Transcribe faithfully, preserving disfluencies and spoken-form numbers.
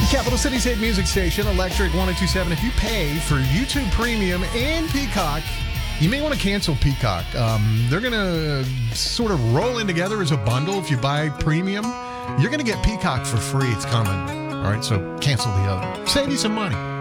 Capital City's hit music station, Electric one oh two seven. If you pay for YouTube Premium and Peacock, you may want to cancel Peacock. Um, they're going to sort of roll in together as a bundle. If you buy Premium, you're going to get Peacock for free. It's coming. All right, so cancel the other. Save you some money.